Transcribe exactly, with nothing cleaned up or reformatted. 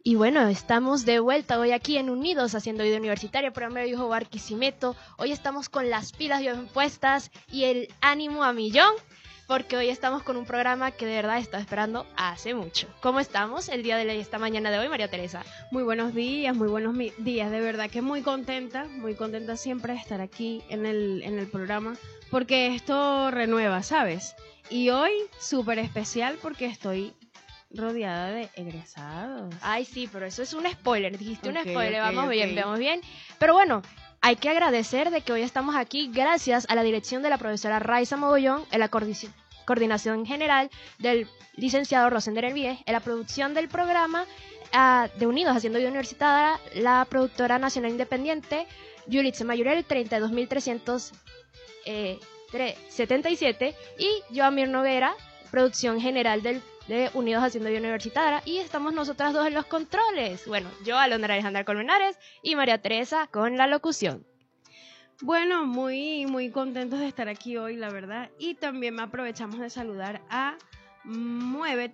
Y bueno, estamos de vuelta hoy aquí en Unidos haciendo vida universitaria, programa de Viejo Barquisimeto. Hoy estamos con las pilas bien puestas y el ánimo a millón, porque hoy estamos con un programa que de verdad estaba esperando hace mucho. ¿Cómo estamos el día de esta mañana de hoy, María Teresa? Muy buenos días, muy buenos mi- días, de verdad que muy contenta, muy contenta siempre de estar aquí en el, en el programa, porque esto renueva, ¿sabes? Y hoy súper especial porque estoy rodeada de egresados. Ay, sí, pero eso es un spoiler. Dijiste un Ok, spoiler, ok, vamos ok. bien, vamos bien. Pero bueno, hay que agradecer de que hoy estamos aquí gracias a la dirección de la profesora Raiza Mogollón, en la coordi- coordinación general del licenciado Rosender Elvíez, en la producción del programa ah, de Unidos Haciendo Vida Universitaria, la productora nacional independiente Yulitze Mayurel treinta y dos mil trescientos setenta y siete y yo, Amir Noguera, producción general del de Unidos Haciendo Vida Universitaria, y estamos nosotras dos en los controles. Bueno, yo, Alondra Alejandra Colmenares, y María Teresa con la locución. Bueno, muy, muy contentos de estar aquí hoy, la verdad. Y también aprovechamos de saludar a Mueve